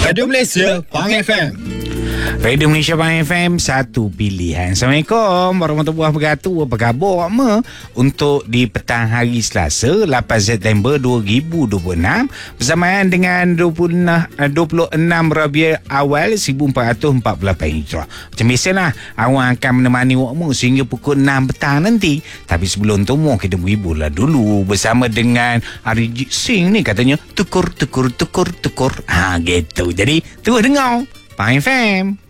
Radio Malaysia, Pang FM. Radio Malaysia Pang FM, satu pilihan. Assalamualaikum warahmatullahi wabarakatuh. Apa khabar ma? Untuk di petang hari Selasa 8 September 2026 bersamaan dengan 26 Rabiul Awal 1448 Hijrah. Macam biasalah, awak akan menemani wakmu sehingga pukul 6 petang nanti. Tapi sebelum tu mau kita berhibur lah dulu bersama dengan Arijit Singh ni, katanya tukur. Ha gitu. Jadi terus dengar Pang FM.